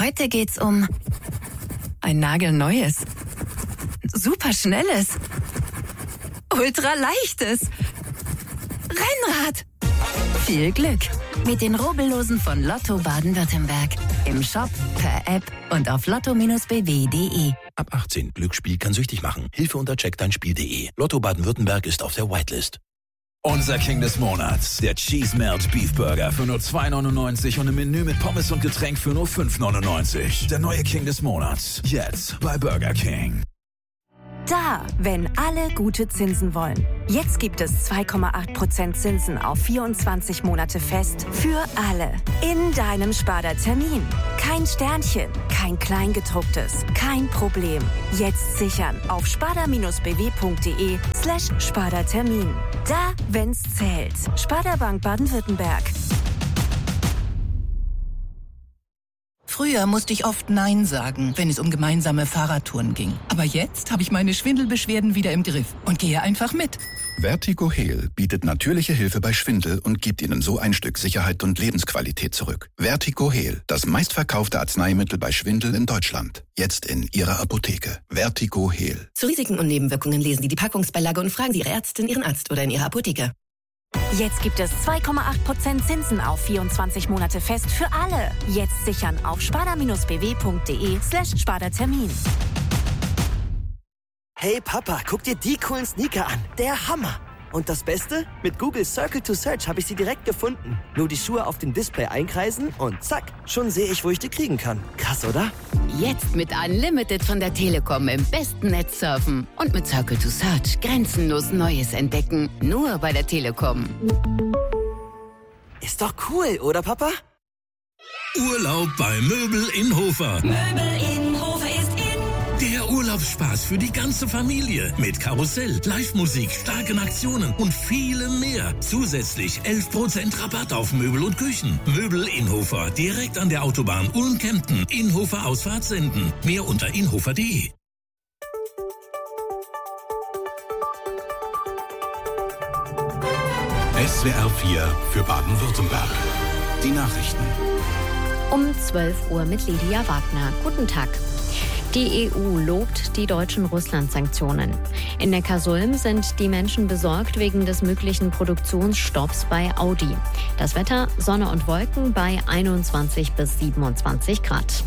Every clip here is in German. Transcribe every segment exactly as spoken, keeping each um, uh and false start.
Heute geht's um ein nagelneues, superschnelles, ultraleichtes Rennrad. Viel Glück mit den Rubbellosen von Lotto Baden-Württemberg. Im Shop, per App und auf lotto Bindestrich b w punkt d e. Ab achtzehn. Glücksspiel kann süchtig machen. Hilfe unter check dein Spiel punkt d e. Lotto Baden-Württemberg ist auf der Whitelist. Unser King des Monats, der Cheese Melt Beef Burger für nur zwei neunundneunzig und ein Menü mit Pommes und Getränk für nur fünf neunundneunzig. Der neue King des Monats, jetzt bei Burger King. Da, wenn alle gute Zinsen wollen. Jetzt gibt es zwei Komma acht Prozent Zinsen auf vierundzwanzig Monate fest für alle. In deinem Sparda Termin. Kein Sternchen, kein Kleingedrucktes, kein Problem. Jetzt sichern auf sparda Bindestrich b w punkt d e slash Sparda Termin. Da, wenn's zählt. Sparda Bank Baden-Württemberg. Früher musste ich oft Nein sagen, wenn es um gemeinsame Fahrradtouren ging. Aber jetzt habe ich meine Schwindelbeschwerden wieder im Griff und gehe einfach mit. Vertigo Heal bietet natürliche Hilfe bei Schwindel und gibt Ihnen so ein Stück Sicherheit und Lebensqualität zurück. Vertigo Heal, das meistverkaufte Arzneimittel bei Schwindel in Deutschland. Jetzt in Ihrer Apotheke. Vertigo Heal. Zu Risiken und Nebenwirkungen lesen Sie die Packungsbeilage und fragen Sie Ihre Ärztin, Ihren Arzt oder in Ihrer Apotheke. Jetzt gibt es zwei Komma acht Prozent Zinsen auf vierundzwanzig Monate fest für alle. Jetzt sichern auf sparda Bindestrich b w punkt d e slash Sparda Termin. Hey Papa, guck dir die coolen Sneaker an. Der Hammer. Und das Beste? Mit Google Circle to Search habe ich sie direkt gefunden. Nur die Schuhe auf dem Display einkreisen und zack, schon sehe ich, wo ich die kriegen kann. Krass, oder? Jetzt mit Unlimited von der Telekom im besten Netz surfen. Und mit Circle to Search grenzenlos Neues entdecken. Nur bei der Telekom. Ist doch cool, oder Papa? Urlaub bei Möbel in Hofer. Möbel in Hofer ist in. Der Urlaubsspaß für die ganze Familie. Mit Karussell, Live-Musik, starken Aktionen und vielem mehr. Zusätzlich elf Prozent Rabatt auf Möbel und Küchen. Möbel in Hofer. Direkt an der Autobahn Ulm-Kempten. Inhofer Ausfahrt senden. Mehr unter inhofer punkt d e. S W R vier für Baden-Württemberg. Die Nachrichten. Um zwölf Uhr mit Lydia Wagner. Guten Tag. Die E U lobt die deutschen Russland-Sanktionen. In Neckarsulm sind die Menschen besorgt wegen des möglichen Produktionsstopps bei Audi. Das Wetter, Sonne und Wolken bei einundzwanzig bis siebenundzwanzig Grad.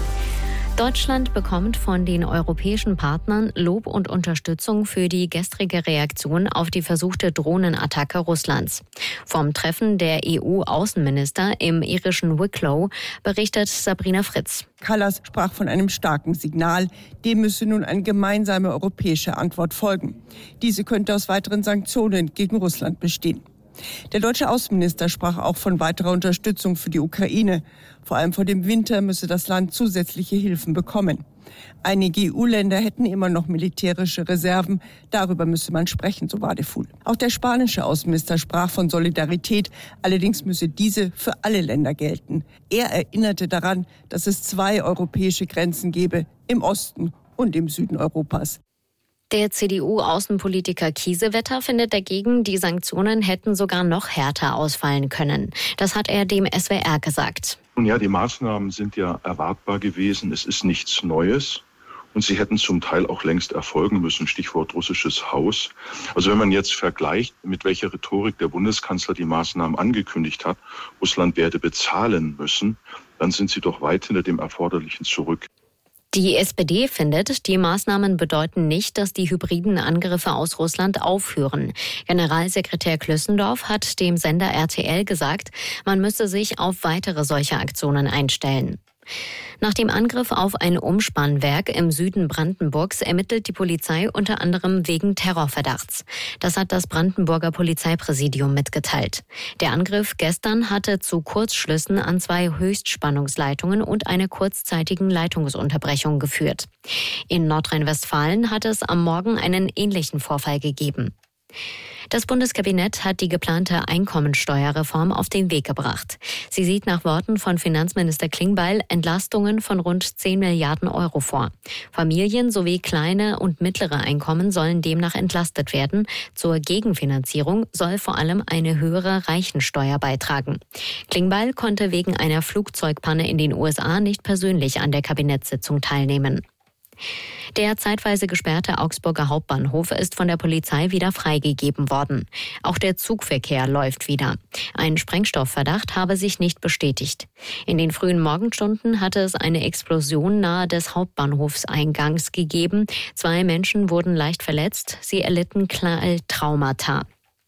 Deutschland bekommt von den europäischen Partnern Lob und Unterstützung für die gestrige Reaktion auf die versuchte Drohnenattacke Russlands. Vom Treffen der E U-Außenminister im irischen Wicklow berichtet Sabrina Fritz. Kallas sprach von einem starken Signal. Dem müsse nun eine gemeinsame europäische Antwort folgen. Diese könnte aus weiteren Sanktionen gegen Russland bestehen. Der deutsche Außenminister sprach auch von weiterer Unterstützung für die Ukraine. Vor allem vor dem Winter müsse das Land zusätzliche Hilfen bekommen. Einige E U-Länder hätten immer noch militärische Reserven. Darüber müsse man sprechen, so Wadefuhl. Auch der spanische Außenminister sprach von Solidarität. Allerdings müsse diese für alle Länder gelten. Er erinnerte daran, dass es zwei europäische Grenzen gebe, im Osten und im Süden Europas. Der C D U-Außenpolitiker Kiesewetter findet dagegen, die Sanktionen hätten sogar noch härter ausfallen können. Das hat er dem S W R gesagt. Ja, die Maßnahmen sind ja erwartbar gewesen. Es ist nichts Neues. Und sie hätten zum Teil auch längst erfolgen müssen. Stichwort russisches Haus. Also wenn man jetzt vergleicht, mit welcher Rhetorik der Bundeskanzler die Maßnahmen angekündigt hat, Russland werde bezahlen müssen, dann sind sie doch weit hinter dem Erforderlichen zurück. Die S P D findet, die Maßnahmen bedeuten nicht, dass die hybriden Angriffe aus Russland aufhören. Generalsekretär Klössendorf hat dem Sender R T L gesagt, man müsse sich auf weitere solche Aktionen einstellen. Nach dem Angriff auf ein Umspannwerk im Süden Brandenburgs ermittelt die Polizei unter anderem wegen Terrorverdachts. Das hat das Brandenburger Polizeipräsidium mitgeteilt. Der Angriff gestern hatte zu Kurzschlüssen an zwei Höchstspannungsleitungen und einer kurzzeitigen Leitungsunterbrechung geführt. In Nordrhein-Westfalen hat es am Morgen einen ähnlichen Vorfall gegeben. Das Bundeskabinett hat die geplante Einkommensteuerreform auf den Weg gebracht. Sie sieht nach Worten von Finanzminister Klingbeil Entlastungen von rund zehn Milliarden Euro vor. Familien sowie kleine und mittlere Einkommen sollen demnach entlastet werden. Zur Gegenfinanzierung soll vor allem eine höhere Reichensteuer beitragen. Klingbeil konnte wegen einer Flugzeugpanne in den U S A nicht persönlich an der Kabinettssitzung teilnehmen. Der zeitweise gesperrte Augsburger Hauptbahnhof ist von der Polizei wieder freigegeben worden. Auch der Zugverkehr läuft wieder. Ein Sprengstoffverdacht habe sich nicht bestätigt. In den frühen Morgenstunden hatte es eine Explosion nahe des Hauptbahnhofseingangs gegeben. Zwei Menschen wurden leicht verletzt. Sie erlitten kleine Traumata.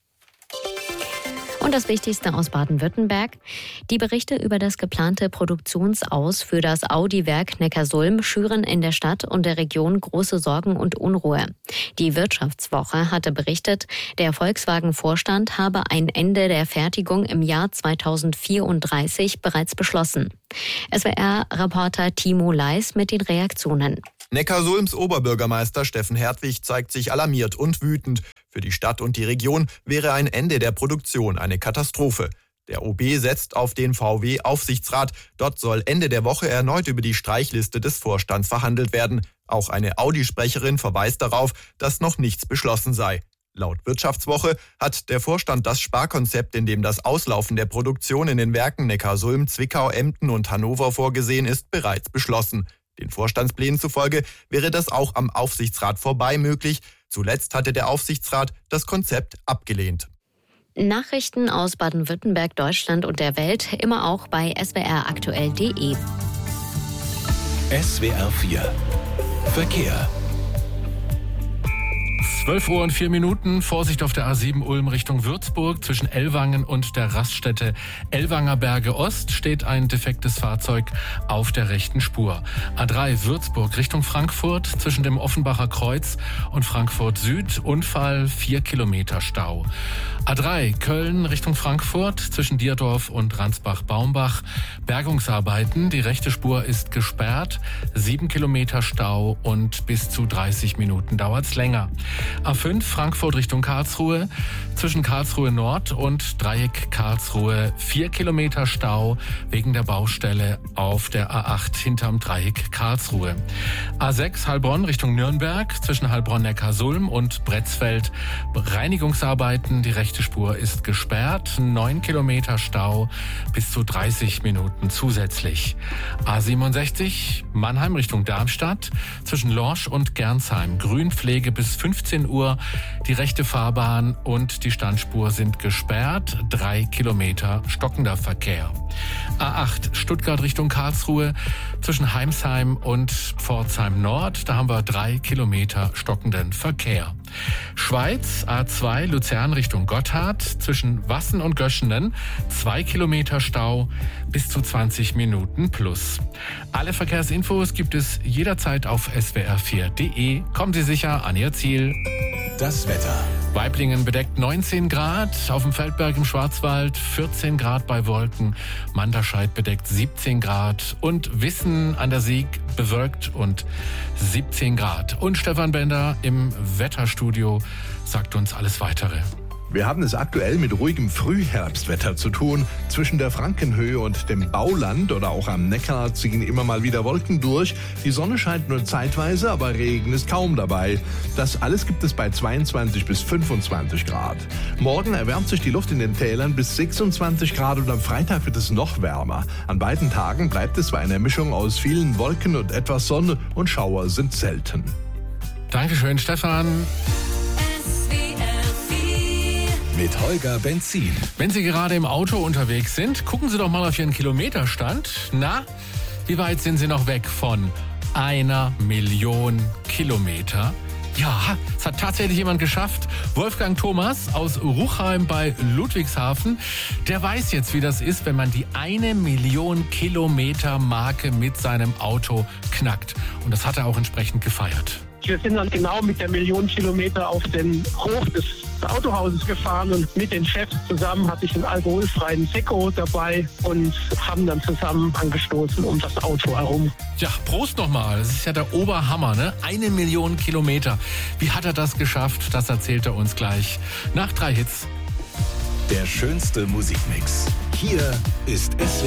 Und das Wichtigste aus Baden-Württemberg. Die Berichte über das geplante Produktionsaus für das Audi-Werk Neckarsulm schüren in der Stadt und der Region große Sorgen und Unruhe. Die Wirtschaftswoche hatte berichtet, der Volkswagen-Vorstand habe ein Ende der Fertigung im Jahr zweitausendvierunddreißig bereits beschlossen. S W R-Reporter Timo Leis mit den Reaktionen. Neckarsulms Oberbürgermeister Steffen Hertwig zeigt sich alarmiert und wütend. Für die Stadt und die Region wäre ein Ende der Produktion eine Katastrophe. Der O B setzt auf den V W-Aufsichtsrat. Dort soll Ende der Woche erneut über die Streichliste des Vorstands verhandelt werden. Auch eine Audi-Sprecherin verweist darauf, dass noch nichts beschlossen sei. Laut Wirtschaftswoche hat der Vorstand das Sparkonzept, in dem das Auslaufen der Produktion in den Werken Neckarsulm, Zwickau, Emden und Hannover vorgesehen ist, bereits beschlossen. Den Vorstandsplänen zufolge wäre das auch am Aufsichtsrat vorbei möglich. Zuletzt hatte der Aufsichtsrat das Konzept abgelehnt. Nachrichten aus Baden-Württemberg, Deutschland und der Welt immer auch bei s w r aktuell punkt de. S W R vier Verkehr. zwölf Uhr und vier Minuten. Vorsicht auf der A sieben Ulm Richtung Würzburg. Zwischen Ellwangen und der Raststätte Ellwanger Berge Ost steht ein defektes Fahrzeug auf der rechten Spur. A drei Würzburg Richtung Frankfurt. Zwischen dem Offenbacher Kreuz und Frankfurt Süd. Unfall, vier Kilometer Stau. A drei Köln Richtung Frankfurt. Zwischen Dierdorf und Ransbach-Baumbach. Bergungsarbeiten. Die rechte Spur ist gesperrt. sieben Kilometer Stau und bis zu dreißig Minuten dauert's länger. A fünf Frankfurt Richtung Karlsruhe, zwischen Karlsruhe Nord und Dreieck Karlsruhe vier Kilometer Stau wegen der Baustelle auf der A acht hinterm Dreieck Karlsruhe. A sechs Heilbronn Richtung Nürnberg, zwischen Heilbronn-Neckarsulm und Bretzfeld Reinigungsarbeiten, die rechte Spur ist gesperrt, neun Kilometer Stau, bis zu dreißig Minuten zusätzlich. A siebenundsechzig Mannheim Richtung Darmstadt, zwischen Lorsch und Gernsheim Grünpflege bis fünfzehn Uhr. Die rechte Fahrbahn und die Standspur sind gesperrt. Drei Kilometer stockender Verkehr. A acht Stuttgart Richtung Karlsruhe. Zwischen Heimsheim und Pforzheim Nord. Da haben wir drei Kilometer stockenden Verkehr. Schweiz A zwei Luzern Richtung Gotthard. Zwischen Wassen und Göschenen. Zwei Kilometer Stau. Bis zu zwanzig Minuten plus. Alle Verkehrsinfos gibt es jederzeit auf s w r vier punkt de. Kommen Sie sicher an Ihr Ziel. Das Wetter. Weiblingen bedeckt neunzehn Grad, auf dem Feldberg im Schwarzwald vierzehn Grad bei Wolken, Manderscheid bedeckt siebzehn Grad und Wissen an der Sieg bewölkt und siebzehn Grad. Und Stefan Bender im Wetterstudio sagt uns alles Weitere. Wir haben es aktuell mit ruhigem Frühherbstwetter zu tun. Zwischen der Frankenhöhe und dem Bauland oder auch am Neckar ziehen immer mal wieder Wolken durch. Die Sonne scheint nur zeitweise, aber Regen ist kaum dabei. Das alles gibt es bei zweiundzwanzig bis fünfundzwanzig Grad. Morgen erwärmt sich die Luft in den Tälern bis sechsundzwanzig Grad und am Freitag wird es noch wärmer. An beiden Tagen bleibt es bei einer Mischung aus vielen Wolken und etwas Sonne und Schauer sind selten. Dankeschön, Stefan. Mit Holger Benzin. Wenn Sie gerade im Auto unterwegs sind, gucken Sie doch mal auf Ihren Kilometerstand. Na, wie weit sind Sie noch weg von einer Million Kilometer? Ja, es hat tatsächlich jemand geschafft. Wolfgang Thomas aus Ruchheim bei Ludwigshafen. Der weiß jetzt, wie das ist, wenn man die eine Million Kilometer Marke mit seinem Auto knackt. Und das hat er auch entsprechend gefeiert. Wir sind dann genau mit der Million Kilometer auf den Hof des Autohauses gefahren und mit den Chefs zusammen hatte ich einen alkoholfreien Sekko dabei und haben dann zusammen angestoßen um das Auto herum. Ja, Prost nochmal. Das ist ja der Oberhammer, ne? Eine Million Kilometer. Wie hat er das geschafft? Das erzählt er uns gleich nach drei Hits. Der schönste Musikmix. Hier ist S W R